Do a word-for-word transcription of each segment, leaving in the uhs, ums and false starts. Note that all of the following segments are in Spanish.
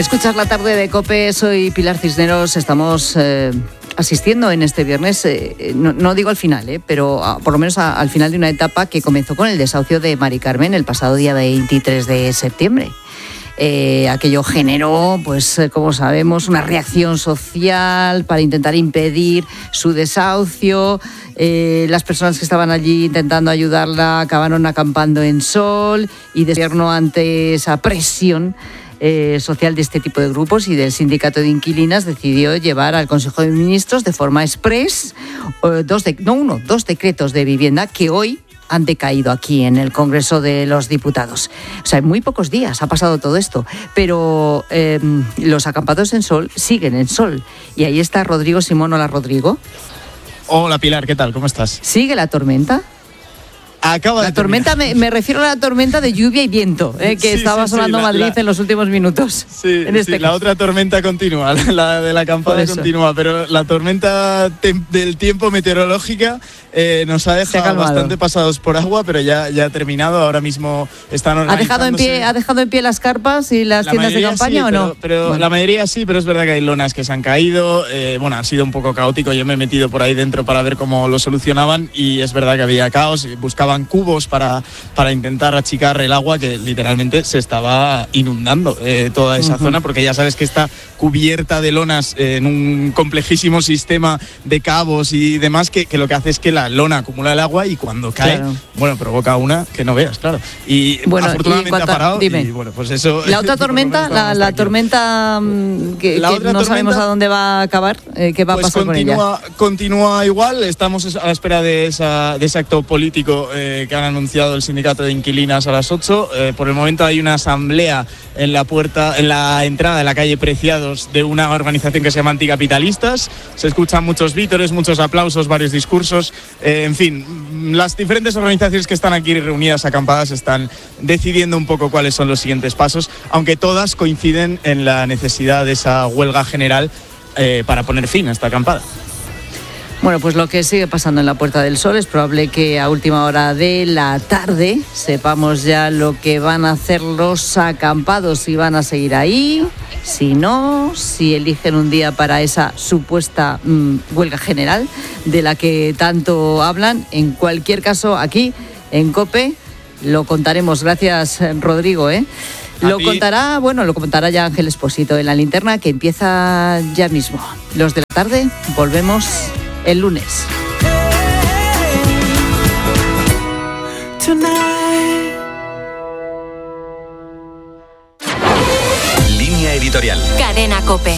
Escuchas la tarde de COPE, soy Pilar Cisneros, estamos eh, asistiendo en este viernes, eh, no, no digo al final, eh, pero a, por lo menos a, al final de una etapa que comenzó con el desahucio de Mari Carmen el pasado día veintitrés de septiembre. Eh, aquello generó, pues como sabemos, una reacción social para intentar impedir su desahucio. Eh, las personas que estaban allí intentando ayudarla acabaron acampando en Sol y de gobierno ante esa presión eh, social de este tipo de grupos y del sindicato de inquilinas decidió llevar al Consejo de Ministros de forma express eh, dos de, no uno, dos decretos de vivienda que hoy han decaído aquí en el Congreso de los Diputados. O sea, en muy pocos días ha pasado todo esto, pero eh, los acampados en Sol siguen en Sol. Y ahí está Rodrigo Simón. Hola, Rodrigo. Hola, Pilar, ¿qué tal? ¿Cómo estás? ¿Sigue la tormenta? Acaba de La tormenta, me, me refiero a la tormenta de lluvia y viento, eh, que sí, estaba sí, sonando sí, la, Madrid la, en los últimos minutos. Sí, en este sí la otra tormenta continúa, la de la acampada continúa, pero la tormenta te, del tiempo meteorológica eh, nos ha dejado bastante pasados por agua, pero ya, ya ha terminado, ahora mismo están organizándose. ¿Ha dejado en pie, ¿ha dejado en pie las carpas y las la tiendas de campaña sí, o pero, no? Pero bueno. La mayoría sí, pero es verdad que hay lonas que se han caído, eh, bueno, ha sido un poco caótico, yo me he metido por ahí dentro para ver cómo lo solucionaban y es verdad que había caos, buscaban cubos para para intentar achicar el agua que literalmente se estaba inundando eh, toda esa uh-huh. zona, porque ya sabes que está cubierta de lonas eh, en un complejísimo sistema de cabos y demás que, que lo que hace es que la lona acumula el agua y cuando cae, claro. bueno, provoca una que no veas, claro. Y bueno, afortunadamente y ha parado dime. y bueno, pues eso... La otra tormenta, la, la tormenta que, la que otra no tormenta, sabemos a dónde va a acabar, eh, ¿qué va pues a pasar continúa, con ella? Continúa igual, estamos a la espera de, esa, de ese acto político eh, que han anunciado el sindicato de inquilinas a las ocho. Eh, por el momento hay una asamblea en la puerta, en la entrada de la calle Preciados de una organización que se llama Anticapitalistas. Se escuchan muchos vítores, muchos aplausos, varios discursos. Eh, en fin, las diferentes organizaciones que están aquí reunidas, acampadas, están decidiendo un poco cuáles son los siguientes pasos, aunque todas coinciden en la necesidad de esa huelga general eh, para poner fin a esta acampada. Bueno, pues lo que sigue pasando en la Puerta del Sol es probable que a última hora de la tarde sepamos ya lo que van a hacer los acampados, si van a seguir ahí, si no, si eligen un día para esa supuesta mmm, huelga general de la que tanto hablan. En cualquier caso, aquí en COPE lo contaremos. Gracias, Rodrigo, ¿eh? Lo contará, bueno, lo contará ya Ángel Expósito en la linterna que empieza ya mismo. Los de la tarde, volvemos el lunes. Línea editorial. Cadena COPE.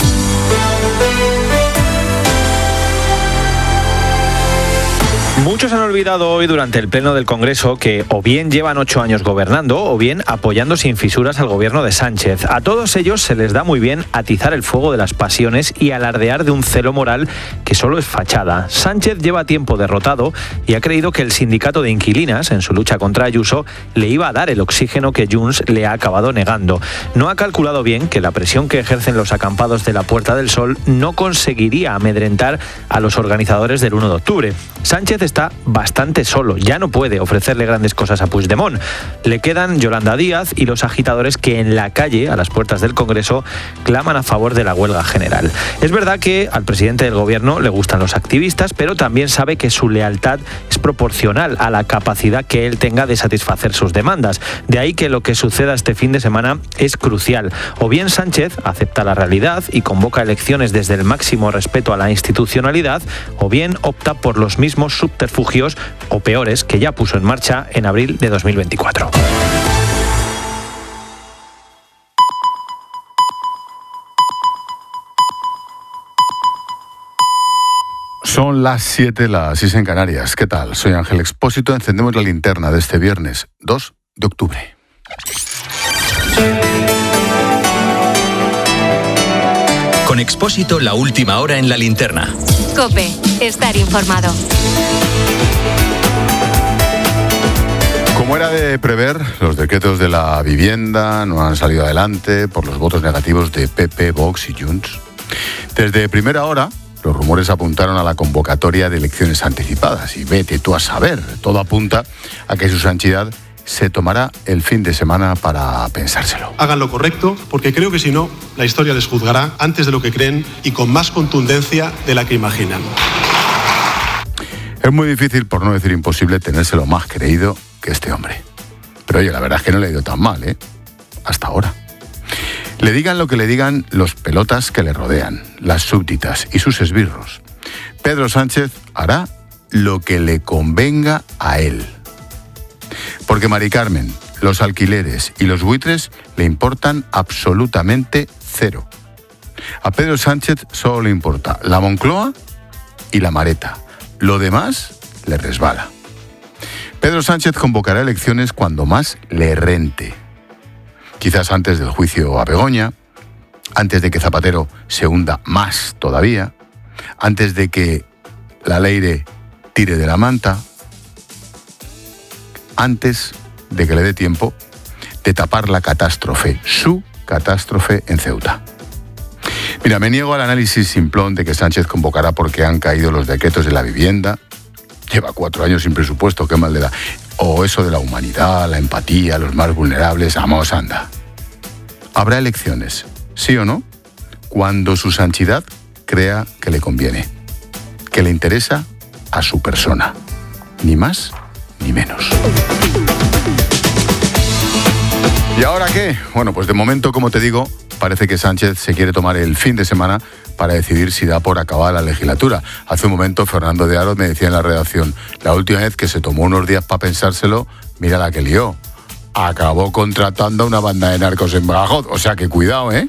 Muchos han olvidado hoy durante el pleno del Congreso que o bien llevan ocho años gobernando o bien apoyando sin fisuras al gobierno de Sánchez. A todos ellos se les da muy bien atizar el fuego de las pasiones y alardear de un celo moral que solo es fachada. Sánchez lleva tiempo derrotado y ha creído que el sindicato de inquilinas, en su lucha contra Ayuso, le iba a dar el oxígeno que Junts le ha acabado negando. No ha calculado bien que la presión que ejercen los acampados de la Puerta del Sol no conseguiría amedrentar a los organizadores del uno de octubre. Sánchez está bastante solo, ya no puede ofrecerle grandes cosas a Puigdemont. Le quedan Yolanda Díaz y los agitadores que en la calle, a las puertas del Congreso, claman a favor de la huelga general. Es verdad que al presidente del gobierno le gustan los activistas, pero también sabe que su lealtad es proporcional a la capacidad que él tenga de satisfacer sus demandas. De ahí que lo que suceda este fin de semana es crucial. O bien Sánchez acepta la realidad y convoca elecciones desde el máximo respeto a la institucionalidad, o bien opta por los mismos subterfugios o peores que ya puso en marcha en abril de dos mil veinticuatro. Son las siete, las seis en Canarias. ¿Qué tal? Soy Ángel Expósito. Encendemos la linterna de este viernes dos de octubre. Con Expósito, la última hora en la linterna. COPE, estar informado. Como era de prever, los decretos de la vivienda no han salido adelante por los votos negativos de P P, Vox y Junts. Desde primera hora, los rumores apuntaron a la convocatoria de elecciones anticipadas y vete tú a saber, todo apunta a que su santidad se tomará el fin de semana para pensárselo. Hagan lo correcto, porque creo que si no, la historia les juzgará antes de lo que creen y con más contundencia de la que imaginan. Es muy difícil, por no decir imposible, tenérselo más creído que este hombre. Pero oye, la verdad es que no le ha ido tan mal, ¿eh? Hasta ahora. Le digan lo que le digan los pelotas que le rodean, las súbditas y sus esbirros. Pedro Sánchez hará lo que le convenga a él. Porque Mari Carmen, los alquileres y los buitres le importan absolutamente cero. A Pedro Sánchez solo le importa la Moncloa y la Mareta. Lo demás le resbala. Pedro Sánchez convocará elecciones cuando más le rente. Quizás antes del juicio a Begoña, antes de que Zapatero se hunda más todavía, antes de que la Leire tire de la manta, antes de que le dé tiempo de tapar la catástrofe, su catástrofe en Ceuta. Mira, me niego al análisis simplón de que Sánchez convocará porque han caído los decretos de la vivienda. Lleva cuatro años sin presupuesto, qué mal le da. O eso de la humanidad, la empatía, los más vulnerables, vamos, anda. Habrá elecciones, sí o no, cuando su santidad crea que le conviene, que le interesa a su persona, ni más ni menos. ¿Y ahora qué? Bueno, pues de momento, como te digo, parece que Sánchez se quiere tomar el fin de semana para decidir si da por acabar la legislatura. Hace un momento Fernando de Aro me decía en la redacción, la última vez que se tomó unos días para pensárselo, mira la que lió. Acabó contratando a una banda de narcos en Badajoz. O sea que cuidado, ¿eh?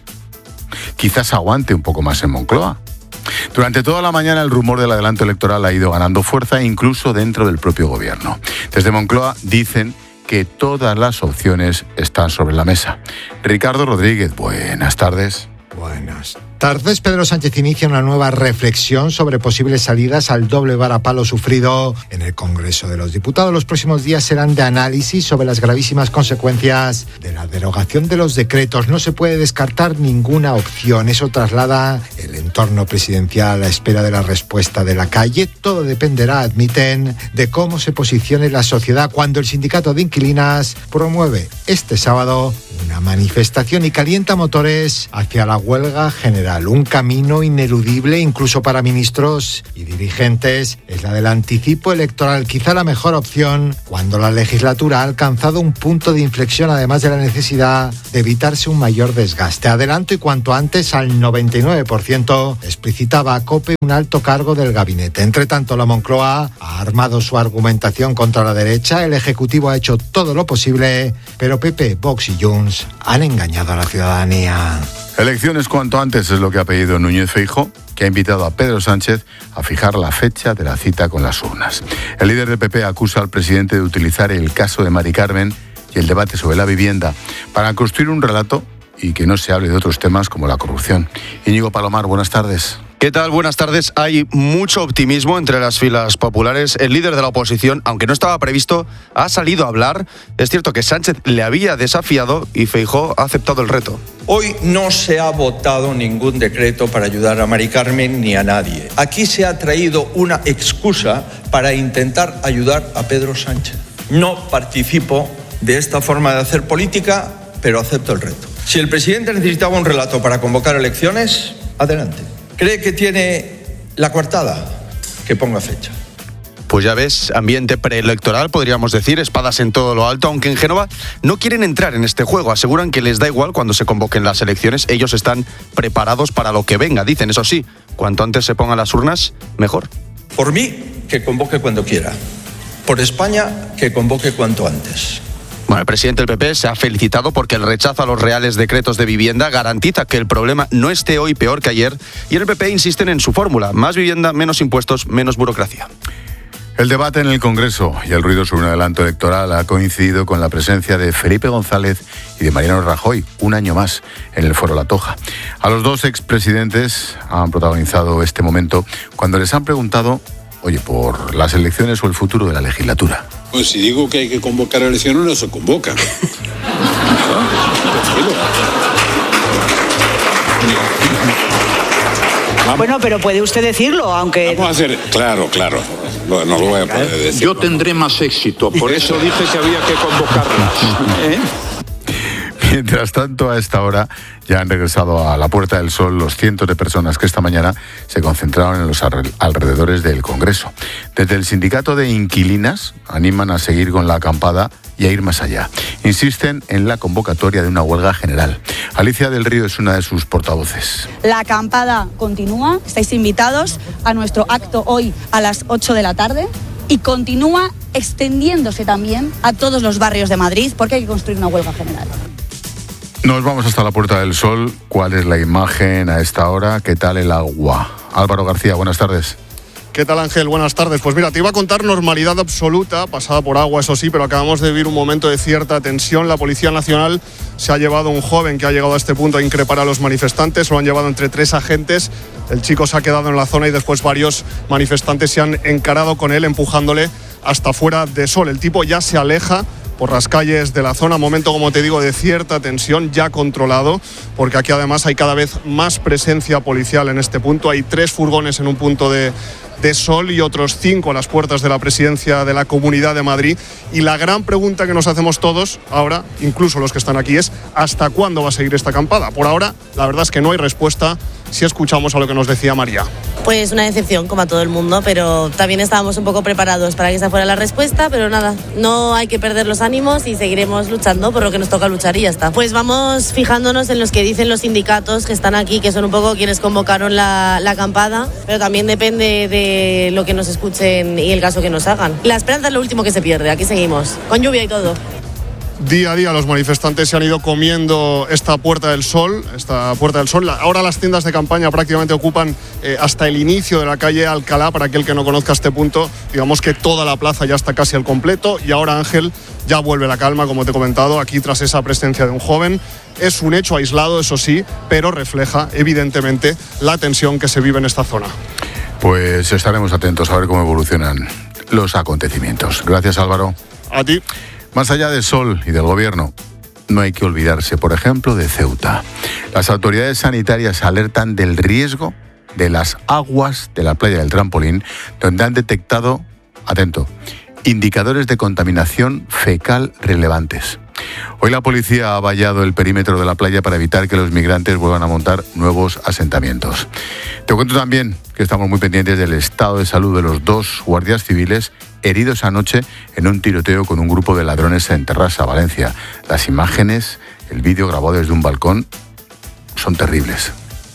Quizás aguante un poco más en Moncloa. Durante toda la mañana el rumor del adelanto electoral ha ido ganando fuerza, incluso dentro del propio gobierno. Desde Moncloa dicen que todas las opciones están sobre la mesa. Ricardo Rodríguez, buenas tardes. Buenas tardes. Pedro Sánchez inicia una nueva reflexión sobre posibles salidas al doble varapalo sufrido en el Congreso de los Diputados. Los próximos días serán de análisis sobre las gravísimas consecuencias de la derogación de los decretos. No se puede descartar ninguna opción. Eso traslada el entorno presidencial a la espera de la respuesta de la calle. Todo dependerá, admiten, de cómo se posicione la sociedad cuando el sindicato de inquilinas promueve este sábado una manifestación y calienta motores hacia la huelga general. Un camino ineludible incluso para ministros y dirigentes es la del anticipo electoral, quizá la mejor opción cuando la legislatura ha alcanzado un punto de inflexión, además de la necesidad de evitarse un mayor desgaste. Adelanto y cuanto antes al noventa y nueve por ciento, explicitaba a COPE un alto cargo del gabinete. Entre tanto, la Moncloa ha armado su argumentación contra la derecha. El Ejecutivo ha hecho todo lo posible, pero P P, Vox y Junts han engañado a la ciudadanía. Elecciones cuanto antes es lo que ha pedido Núñez Feijóo, que ha invitado a Pedro Sánchez a fijar la fecha de la cita con las urnas. El líder del P P acusa al presidente de utilizar el caso de Mari Carmen y el debate sobre la vivienda para construir un relato y que no se hable de otros temas como la corrupción. Íñigo Palomar, buenas tardes. ¿Qué tal? Buenas tardes. Hay mucho optimismo entre las filas populares. El líder de la oposición, aunque no estaba previsto, ha salido a hablar. Es cierto que Sánchez le había desafiado y Feijóo ha aceptado el reto. Hoy no se ha votado ningún decreto para ayudar a Mari Carmen ni a nadie. Aquí se ha traído una excusa para intentar ayudar a Pedro Sánchez. No participo de esta forma de hacer política, pero acepto el reto. Si el presidente necesitaba un relato para convocar elecciones, adelante. ¿Cree que tiene la coartada? Que ponga fecha. Pues ya ves, ambiente preelectoral, podríamos decir, espadas en todo lo alto, aunque en Génova no quieren entrar en este juego. Aseguran que les da igual cuando se convoquen las elecciones. Ellos están preparados para lo que venga. Dicen, eso sí, cuanto antes se pongan las urnas, mejor. Por mí, que convoque cuando quiera. Por España, que convoque cuanto antes. Bueno, el presidente del P P se ha felicitado porque el rechazo a los reales decretos de vivienda garantiza que el problema no esté hoy peor que ayer, y en el P P insisten en su fórmula: más vivienda, menos impuestos, menos burocracia. El debate en el Congreso y el ruido sobre un adelanto electoral ha coincidido con la presencia de Felipe González y de Mariano Rajoy, un año más, en el Foro La Toja. A los dos expresidentes han protagonizado este momento cuando les han preguntado, oye, por las elecciones o el futuro de la legislatura. Pues si digo que hay que convocar elecciones, no se convocan. Vamos. Bueno, pero puede usted decirlo, aunque... Vamos a hacer, claro, claro, no, no lo voy a poder decir. Yo tendré más éxito, por eso dije que había que convocarlas. ¿eh? Mientras tanto, a esta hora ya han regresado a la Puerta del Sol los cientos de personas que esta mañana se concentraron en los alrededores del Congreso. Desde el sindicato de inquilinas animan a seguir con la acampada y a ir más allá. Insisten en la convocatoria de una huelga general. Alicia del Río es una de sus portavoces. La acampada continúa, estáis invitados a nuestro acto hoy a las ocho de la tarde y continúa extendiéndose también a todos los barrios de Madrid porque hay que construir una huelga general. Nos vamos hasta la Puerta del Sol. ¿Cuál es la imagen a esta hora? ¿Qué tal el agua? Álvaro García, buenas tardes. ¿Qué tal, Ángel? Buenas tardes. Pues mira, te iba a contar normalidad absoluta, pasada por agua, eso sí, pero acabamos de vivir un momento de cierta tensión. La Policía Nacional se ha llevado a un joven que ha llegado a este punto a increpar a los manifestantes. Lo han llevado entre tres agentes. El chico se ha quedado en la zona y después varios manifestantes se han encarado con él, empujándole hasta fuera de Sol. El tipo ya se aleja por las calles de la zona, momento, como te digo, de cierta tensión, ya controlado, porque aquí además hay cada vez más presencia policial en este punto. Hay tres furgones en un punto de, de Sol y otros cinco a las puertas de la presidencia de la Comunidad de Madrid. Y la gran pregunta que nos hacemos todos ahora, incluso los que están aquí, es ¿hasta cuándo va a seguir esta acampada? Por ahora, la verdad es que no hay respuesta si escuchamos a lo que nos decía María. Pues una decepción, como a todo el mundo, pero también estábamos un poco preparados para que esa fuera la respuesta, pero nada, no hay que perder los ánimos y seguiremos luchando por lo que nos toca luchar y ya está. Pues vamos fijándonos en los que dicen los sindicatos que están aquí, que son un poco quienes convocaron la, la acampada, pero también depende de lo que nos escuchen y el caso que nos hagan. La esperanza es lo último que se pierde, aquí seguimos, con lluvia y todo. Día a día los manifestantes se han ido comiendo esta Puerta del Sol, esta Puerta del Sol. Ahora las tiendas de campaña prácticamente ocupan eh, hasta el inicio de la calle Alcalá. Para aquel que no conozca este punto, digamos que toda la plaza ya está casi al completo. Y ahora, Ángel, ya vuelve la calma, como te he comentado, aquí tras esa presencia de un joven. Es un hecho aislado, eso sí, pero refleja evidentemente la tensión que se vive en esta zona. Pues estaremos atentos a ver cómo evolucionan los acontecimientos. Gracias, Álvaro. A ti. Más allá del Sol y del Gobierno, no hay que olvidarse, por ejemplo, de Ceuta. Las autoridades sanitarias alertan del riesgo de las aguas de la playa del Trampolín, donde han detectado, atento, indicadores de contaminación fecal relevantes. Hoy la policía ha vallado el perímetro de la playa para evitar que los migrantes vuelvan a montar nuevos asentamientos. Te cuento también que estamos muy pendientes del estado de salud de los dos guardias civiles heridos anoche en un tiroteo con un grupo de ladrones en Terrassa, Valencia. Las imágenes, el vídeo grabado desde un balcón, son terribles.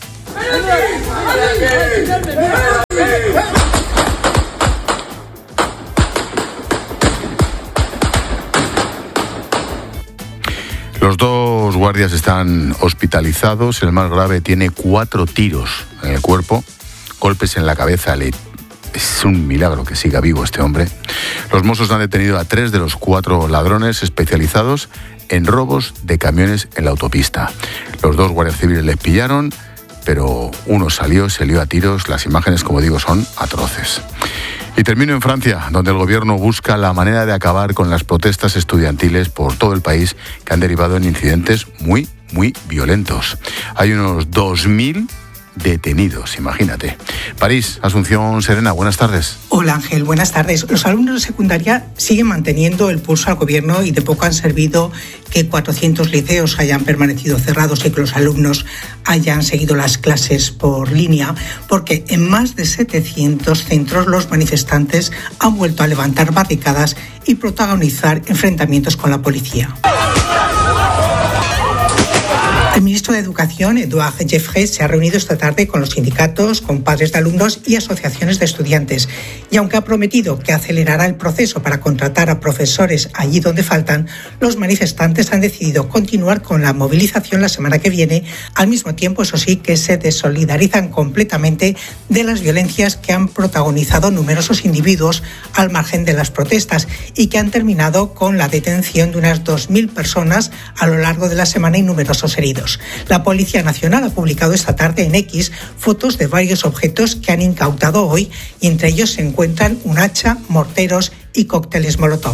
Los dos guardias están hospitalizados. El más grave tiene cuatro tiros en el cuerpo, golpes en la cabeza. Le... Es un milagro que siga vivo este hombre. Los Mossos han detenido a tres de los cuatro ladrones especializados en robos de camiones en la autopista. Los dos guardias civiles les pillaron, pero uno salió, se lió a tiros. Las imágenes, como digo, son atroces. Y termino en Francia, donde el gobierno busca la manera de acabar con las protestas estudiantiles por todo el país que han derivado en incidentes muy, muy violentos. Hay unos dos mil detenidos, imagínate. París, Asunción Serena, buenas tardes. Hola Ángel, buenas tardes. Los alumnos de secundaria siguen manteniendo el pulso al gobierno y de poco han servido que cuatrocientos liceos hayan permanecido cerrados y que los alumnos hayan seguido las clases por línea, porque en más de setecientos centros los manifestantes han vuelto a levantar barricadas y protagonizar enfrentamientos con la policía. El ministro de Educación, Edouard Jeffrey, se ha reunido esta tarde con los sindicatos, con padres de alumnos y asociaciones de estudiantes. Y aunque ha prometido que acelerará el proceso para contratar a profesores allí donde faltan, los manifestantes han decidido continuar con la movilización la semana que viene, al mismo tiempo, eso sí, que se desolidarizan completamente de las violencias que han protagonizado numerosos individuos al margen de las protestas y que han terminado con la detención de unas dos mil personas a lo largo de la semana y numerosos heridos. La Policía Nacional ha publicado esta tarde en X fotos de varios objetos que han incautado hoy y entre ellos se encuentran un hacha, morteros y cócteles Molotov.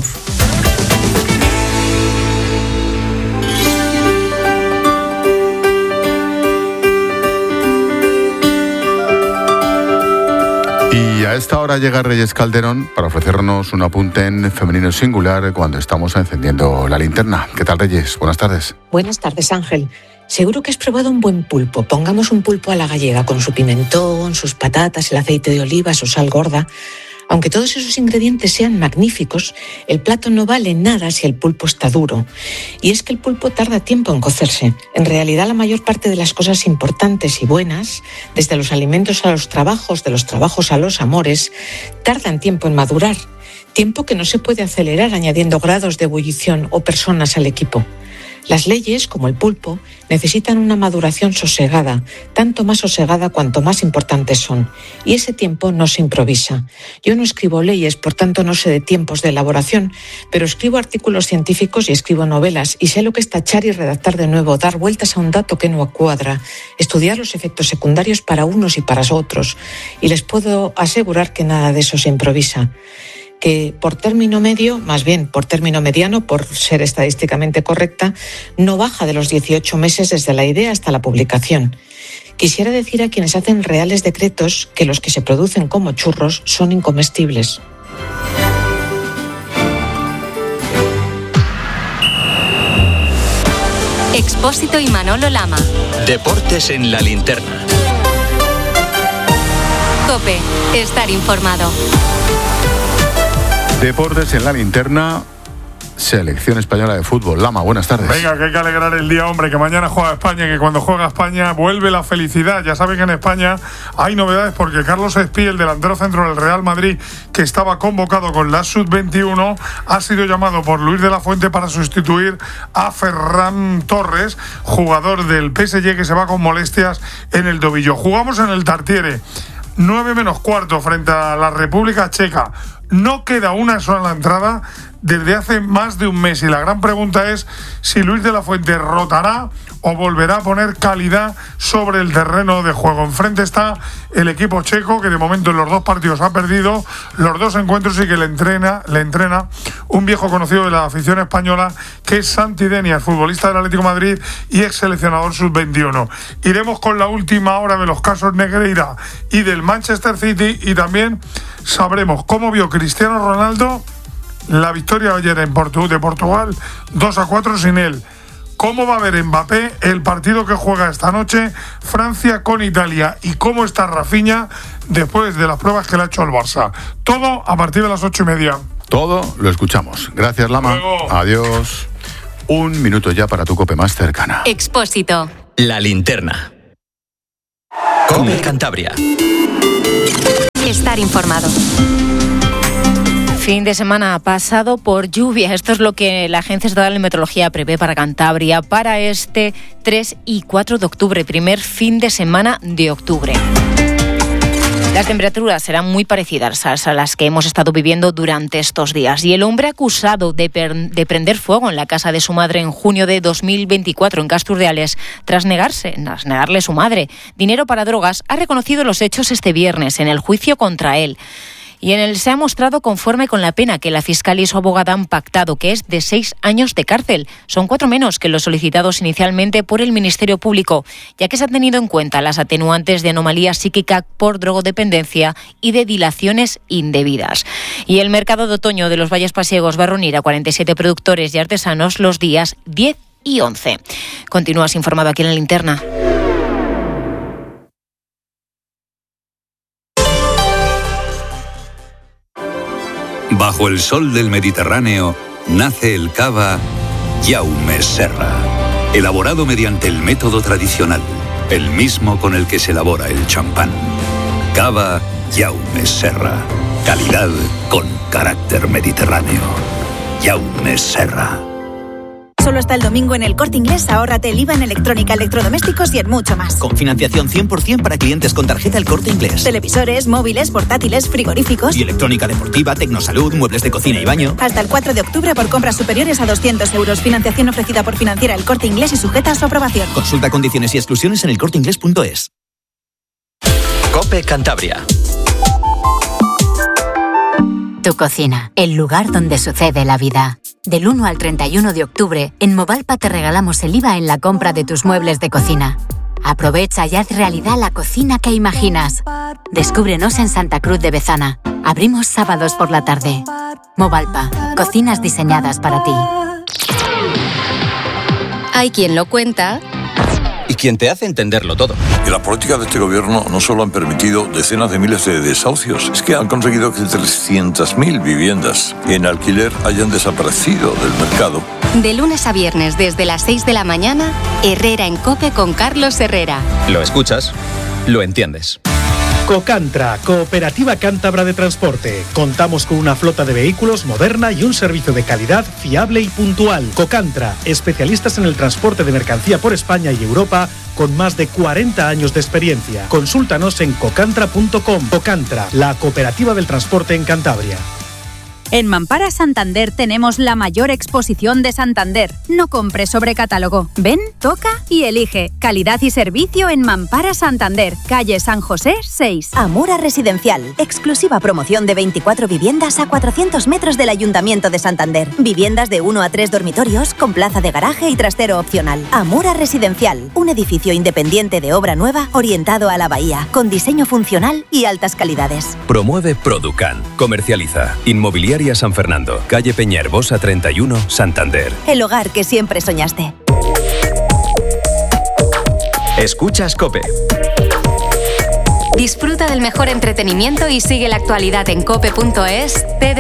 esta hora llega Reyes Calderón para ofrecernos un apunte en femenino singular cuando estamos encendiendo la linterna. ¿Qué tal, Reyes? Buenas tardes. Buenas tardes, Ángel. Seguro que has probado un buen pulpo. Pongamos un pulpo a la gallega con su pimentón, sus patatas, el aceite de oliva, su sal gorda. Aunque todos esos ingredientes sean magníficos, el plato no vale nada si el pulpo está duro. Y es que el pulpo tarda tiempo en cocerse. En realidad, la mayor parte de las cosas importantes y buenas, desde los alimentos a los trabajos, de los trabajos a los amores, tardan tiempo en madurar. Tiempo que no se puede acelerar añadiendo grados de ebullición o personas al equipo. Las leyes, como el pulpo, necesitan una maduración sosegada, tanto más sosegada cuanto más importantes son. Y ese tiempo no se improvisa. Yo no escribo leyes, por tanto no sé de tiempos de elaboración, pero escribo artículos científicos y escribo novelas, y sé lo que es tachar y redactar de nuevo, dar vueltas a un dato que no cuadra, estudiar los efectos secundarios para unos y para otros. Y les puedo asegurar que nada de eso se improvisa. Que por término medio, más bien por término mediano, por ser estadísticamente correcta, no baja de los dieciocho meses desde la idea hasta la publicación. Quisiera decir a quienes hacen reales decretos que los que se producen como churros son incomestibles. Expósito y Manolo Lama. Deportes en la linterna. COPE. Estar informado. Deportes en la linterna, selección española de fútbol. Lama, buenas tardes. Venga, que hay que alegrar el día, hombre, que mañana juega España, que cuando juega España vuelve la felicidad. Ya saben que en España hay novedades porque Carlos Espí, el delantero centro del Real Madrid, que estaba convocado con la sub veintiuno, ha sido llamado por Luis de la Fuente para sustituir a Ferran Torres, jugador del P S G que se va con molestias en el tobillo. Jugamos en el Tartiere, nueve menos cuarto frente a la República Checa. No queda una sola entrada desde hace más de un mes y la gran pregunta es si Luis de la Fuente rotará o volverá a poner calidad sobre el terreno de juego. Enfrente está el equipo checo, que de momento en los dos partidos ha perdido los dos encuentros y que le entrena, le entrena un viejo conocido de la afición española, que es Santi Denias, futbolista del Atlético de Madrid y ex seleccionador sub veintiuno. Iremos con la última hora de los casos Negreira y del Manchester City, y también sabremos cómo vio Cristiano Ronaldo la victoria ayer en Portu- de Portugal dos a cuatro sin él. ¿Cómo va a ver Mbappé el partido que juega esta noche Francia con Italia? ¿Y cómo está Rafinha después de las pruebas que le ha hecho al Barça? Todo a partir de las ocho y media. Todo lo escuchamos. Gracias, Lama. Luego. Adiós. Un minuto ya para tu COPE más cercana. Expósito. La linterna. COPE Cantabria. Estar informado. Fin de semana pasado por lluvia. Esto es lo que la Agencia Estatal de Meteorología prevé para Cantabria para este tres y cuatro de octubre, primer fin de semana de octubre. Las temperaturas serán muy parecidas a las que hemos estado viviendo durante estos días. Y el hombre acusado de, per- de prender fuego en la casa de su madre en junio de dos mil veinticuatro en Casturdiales, tras negarse, tras negarle su madre dinero para drogas, ha reconocido los hechos este viernes en el juicio contra él. Y en él se ha mostrado conforme con la pena que la fiscal y su abogada han pactado, que es de seis años de cárcel. Son cuatro menos que los solicitados inicialmente por el Ministerio Público, ya que se han tenido en cuenta las atenuantes de anomalía psíquica por drogodependencia y de dilaciones indebidas. Y el mercado de otoño de los Valles Pasiegos va a reunir a cuarenta y siete productores y artesanos los días diez y once. Continúas informado aquí en la linterna. Bajo el sol del Mediterráneo nace el cava Jaume Serra, elaborado mediante el método tradicional, el mismo con el que se elabora el champán. Cava Jaume Serra, calidad con carácter mediterráneo. Jaume Serra. Solo hasta el domingo en El Corte Inglés, ahórrate el I V A en electrónica, electrodomésticos y en mucho más. Con financiación cien por ciento para clientes con tarjeta El Corte Inglés. Televisores, móviles, portátiles, frigoríficos. Y electrónica deportiva, tecnosalud, muebles de cocina y baño. Hasta el cuatro de octubre por compras superiores a doscientos euros. Financiación ofrecida por Financiera El Corte Inglés y sujeta a su aprobación. Consulta condiciones y exclusiones en elcorteinglés punto es. COPE Cantabria. Tu cocina, el lugar donde sucede la vida. Del uno al treinta y uno de octubre, en Movalpa te regalamos el I V A en la compra de tus muebles de cocina. Aprovecha y haz realidad la cocina que imaginas. Descúbrenos en Santa Cruz de Bezana. Abrimos sábados por la tarde. Movalpa, cocinas diseñadas para ti. Hay quien lo cuenta Y quien te hace entenderlo todo. Y la política de este gobierno no solo han permitido decenas de miles de desahucios, es que han conseguido que trescientas mil viviendas en alquiler hayan desaparecido del mercado. De lunes a viernes desde las seis de la mañana, Herrera en COPE con Carlos Herrera. Lo escuchas, lo entiendes. Cocantra, Cooperativa Cántabra de Transporte. Contamos con una flota de vehículos moderna y un servicio de calidad fiable y puntual. Cocantra, especialistas en el transporte de mercancía por España y Europa con más de cuarenta años de experiencia. Consúltanos en cocantra punto com. Cocantra, la cooperativa del transporte en Cantabria. En Mampara Santander tenemos la mayor exposición de Santander. No compres sobre catálogo. Ven, toca y elige. Calidad y servicio en Mampara Santander, calle San José seis. Amura Residencial. Exclusiva promoción de veinticuatro viviendas a cuatrocientos metros del Ayuntamiento de Santander. Viviendas de uno a tres dormitorios con plaza de garaje y trastero opcional. Amura Residencial. Un edificio independiente de obra nueva orientado a la bahía, con diseño funcional y altas calidades. Promueve Producan. Comercializa. Inmobiliaria San Fernando, calle Peñaherbosa treinta y uno, Santander. El hogar que siempre soñaste. Escuchas COPE. Disfruta del mejor entretenimiento y sigue la actualidad en cope punto es.